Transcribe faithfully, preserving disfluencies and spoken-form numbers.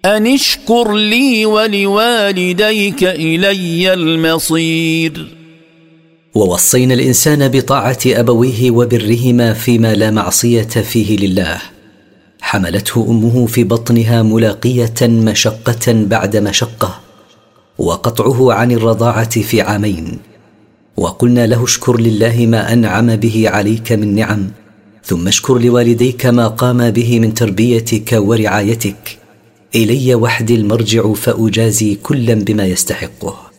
أن اشكر لي ولوالديك إلي المصير. ووصينا الإنسان بطاعة أبويه وبرهما فيما لا معصية فيه لله. حملته أمه في بطنها ملاقية مشقة بعد مشقة، وقطعه عن الرضاعة في عامين، وقلنا له اشكر لله ما أنعم به عليك من نعم، ثم اشكر لوالديك ما قام به من تربيتك ورعايتك. إلي وحدي المرجع فأجازي كلا بما يستحقه.